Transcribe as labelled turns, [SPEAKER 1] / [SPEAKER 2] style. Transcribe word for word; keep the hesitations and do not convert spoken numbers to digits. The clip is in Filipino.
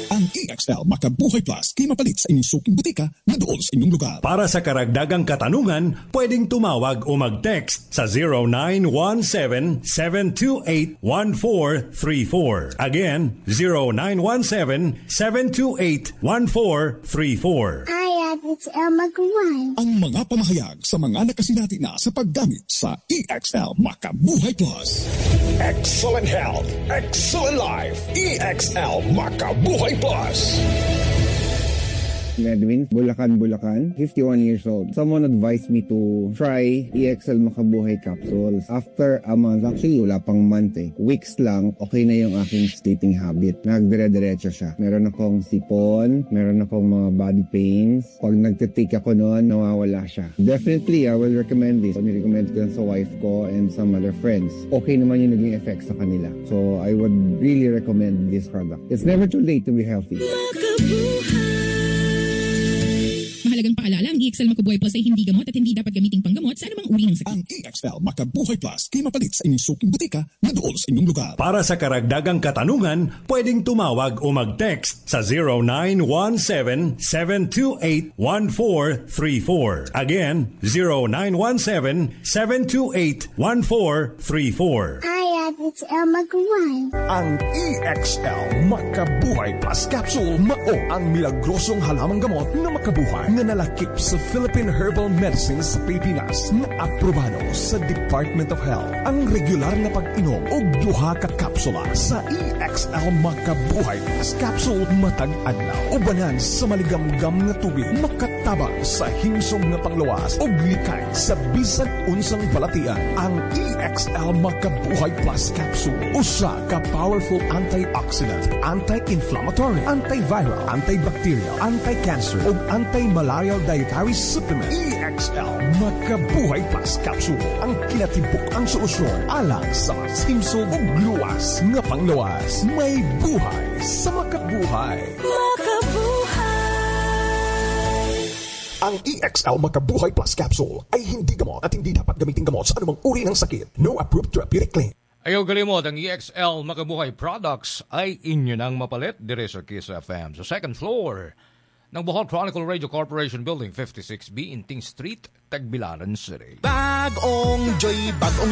[SPEAKER 1] Ang E X L Makabuhay Plus kay mapalit sa inyong suking butika na doon sa inyong lugar.
[SPEAKER 2] Para sa karagdagang katanungan, pwedeng tumawag o mag-text sa zero nine one seven, seven two eight, one four three four. Again, zero nine one seven, seven two eight, one four three four.
[SPEAKER 3] Hi, it's El Magaway.
[SPEAKER 1] Ang mga pamahayag sa mga nakasinati na sa paggamit sa E X L Makabuhay Plus. Excellent health, excellent life. E X L Makabuhay Plus.
[SPEAKER 4] Edwin, Bulacan, Bulacan, fifty-one years old. Someone advised me to try E X L Makabuhay capsules. After a month, actually wala pang month eh, weeks lang, okay na yung aking sleeping habit. Nagdire-diretso siya. Meron akong sipon, meron akong mga body pains. Pag nagtitake ako noon, nawawala siya. Definitely, I will recommend this. Nirecommend ko lang sa wife ko and some other friends. Okay naman yung naging effect sa kanila. So, I would really recommend this product. It's never too late to be healthy.
[SPEAKER 5] Mahalagang paalala, ang E X L Makabuhay Plus ay hindi gamot at hindi dapat gamiting panggamot sa anumang uri ng sakit.
[SPEAKER 1] Ang E X L Makabuhay Plus kay mapalit sa inyong suking butika na doon sa inyong lugar.
[SPEAKER 2] Para sa karagdagang katanungan, pwedeng tumawag o mag-text sa zero nine one seven, seven two eight, one four three four. Again, zero nine one seven, seven two eight, one four three four.
[SPEAKER 3] Hi, it's El Magaway.
[SPEAKER 6] Ang E X L Makabuhay Plus Capsule mao ang milagrosong halamang gamot na makabuhay na nalakip sa Philippine Herbal Medicines sa Pilipinas na aprobado sa Department of Health. Ang regular na pag-inom o duha ka kapsula sa E X L Makabuhay Plus Capsule matag adlaw. Ubanan sa maligamgam na tubig, makatabang sa himsog na panglawas o likay sa bisag unsang balatian. Ang E X L Makabuhay Plus Capsule usa ka powerful antioxidant, anti-inflammatory, antiviral, antibacterial, anti-cancer o anti-malarial dietary supplement. E X L Makabuhay Plus Capsule ang kinatibuk ang solusyon alang sa simsog o luwas nga panglawas. May buhay sa makabuhay. Makabuhay! Ang E X L Makabuhay Plus Capsule ay hindi gamot at hindi dapat gamitin gamot sa anumang uri ng sakit. No approved therapeutic claim.
[SPEAKER 7] Ayaw kalimot, ang E X L Makabuhay products ay inyo nang mapalit dire sa Kiss F M sa second floor ng Bohol Chronicle Radio Corporation Building fifty-six B, Inting Street, Tagbilaran City.
[SPEAKER 6] Bagong Joy, bagong